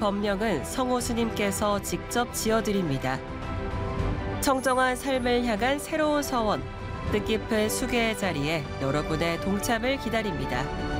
법령은 성호 스님께서 직접 지어드립니다. 청정한 삶을 향한 새로운 서원, 뜻깊은 수계의 자리에 여러분의 동참을 기다립니다.